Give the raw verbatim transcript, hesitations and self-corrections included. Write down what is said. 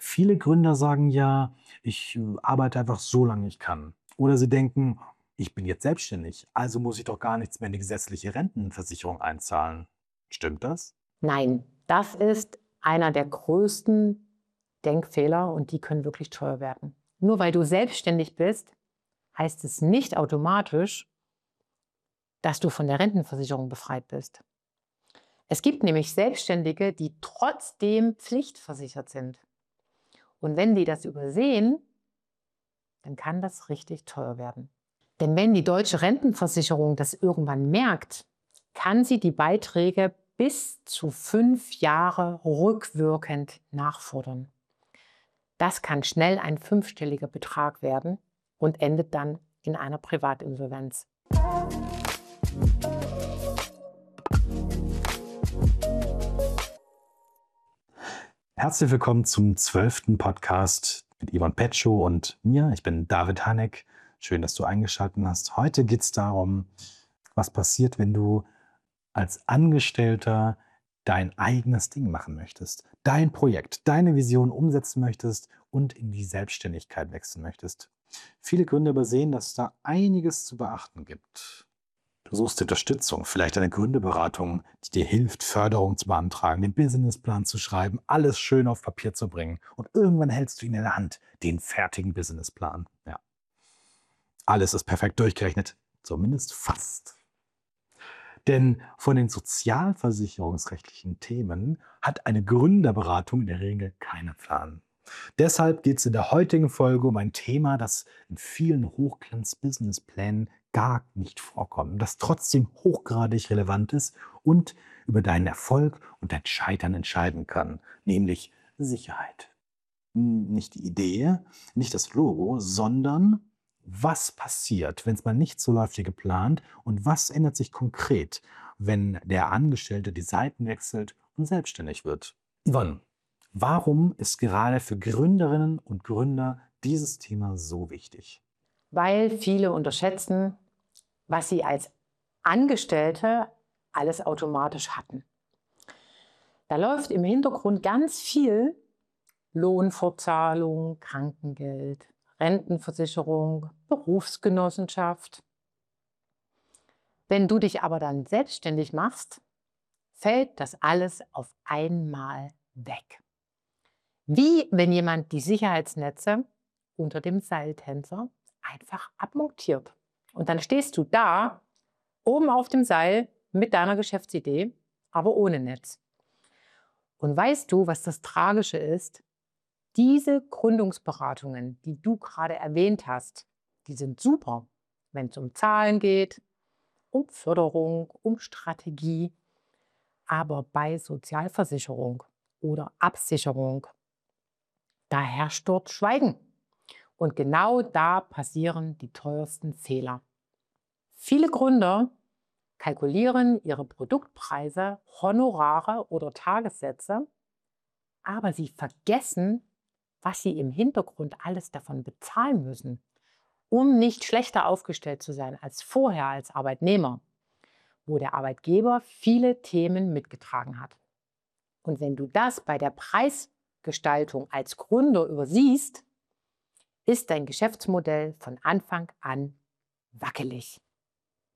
Viele Gründer sagen ja, ich äh, arbeite einfach so lange ich kann. Oder sie denken, ich bin jetzt selbstständig, also muss ich doch gar nichts mehr in die gesetzliche Rentenversicherung einzahlen. Stimmt das? Nein, das ist einer der größten Denkfehler und die können wirklich teuer werden. Nur weil du selbstständig bist, heißt es nicht automatisch, dass du von der Rentenversicherung befreit bist. Es gibt nämlich Selbstständige, die trotzdem pflichtversichert sind. Und wenn die das übersehen, dann kann das richtig teuer werden. Denn wenn die deutsche Rentenversicherung das irgendwann merkt, kann sie die Beiträge bis zu fünf Jahre rückwirkend nachfordern. Das kann schnell ein fünfstelliger Betrag werden und endet dann in einer Privatinsolvenz. Herzlich willkommen zum zwölften Podcast mit Ivan Petschow und mir. Ich bin David Haneck. Schön, dass du eingeschaltet hast. Heute geht es darum, was passiert, wenn du als Angestellter dein eigenes Ding machen möchtest, dein Projekt, deine Vision umsetzen möchtest und in die Selbstständigkeit wechseln möchtest. Viele Gründer übersehen, dass es da einiges zu beachten gibt. Du suchst Unterstützung, vielleicht eine Gründerberatung, die dir hilft, Förderung zu beantragen, den Businessplan zu schreiben, alles schön auf Papier zu bringen. Und irgendwann hältst du ihn in der Hand, den fertigen Businessplan. Ja, alles ist perfekt durchgerechnet, zumindest fast. Denn von den sozialversicherungsrechtlichen Themen hat eine Gründerberatung in der Regel keinen Plan. Deshalb geht es in der heutigen Folge um ein Thema, das in vielen Hochglanz-Businessplänen gar nicht vorkommt, das trotzdem hochgradig relevant ist und über deinen Erfolg und dein Scheitern entscheiden kann, nämlich Sicherheit. Nicht die Idee, nicht das Logo, sondern was passiert, wenn es mal nicht so läuft wie geplant und was ändert sich konkret, wenn der Angestellte die Seiten wechselt und selbstständig wird. Yvonne, warum ist gerade für Gründerinnen und Gründer dieses Thema so wichtig? Weil viele unterschätzen, was sie als Angestellte alles automatisch hatten. Da läuft im Hintergrund ganz viel Lohnfortzahlung, Krankengeld, Rentenversicherung, Berufsgenossenschaft. Wenn du dich aber dann selbstständig machst, fällt das alles auf einmal weg. Wie wenn jemand die Sicherheitsnetze unter dem Seiltänzer einfach abmontiert. Und dann stehst du da, oben auf dem Seil mit deiner Geschäftsidee, aber ohne Netz. Und weißt du, was das Tragische ist? Diese Gründungsberatungen, die du gerade erwähnt hast, die sind super, wenn es um Zahlen geht, um Förderung, um Strategie. Aber bei Sozialversicherung oder Absicherung, da herrscht dort Schweigen. Und genau da passieren die teuersten Fehler. Viele Gründer kalkulieren ihre Produktpreise, Honorare oder Tagessätze, aber sie vergessen, was sie im Hintergrund alles davon bezahlen müssen, um nicht schlechter aufgestellt zu sein als vorher als Arbeitnehmer, wo der Arbeitgeber viele Themen mitgetragen hat. Und wenn du das bei der Preisgestaltung als Gründer übersiehst, ist dein Geschäftsmodell von Anfang an wackelig.